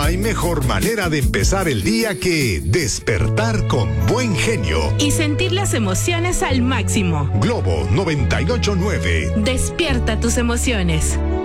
hay mejor manera de empezar el día que despertar con buen genio. Y sentir las emociones al máximo. Globo 98.9. Despierta tus emociones.